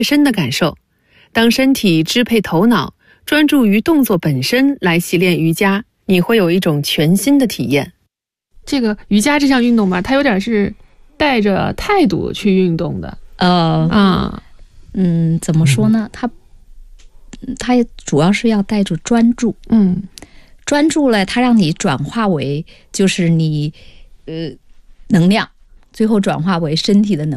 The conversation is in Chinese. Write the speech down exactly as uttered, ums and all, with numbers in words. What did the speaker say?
身的感受。当身体支配头脑，专注于动作本身来习练瑜伽，你会有一种全新的体验。 这个瑜伽这项运动吧，它有点是带着态度去运动的。 呃啊， 嗯，怎么说呢？它它主要是要带着专注。 嗯， 专注了，它让你转化为就是你呃能量，最后转化为身体的能量。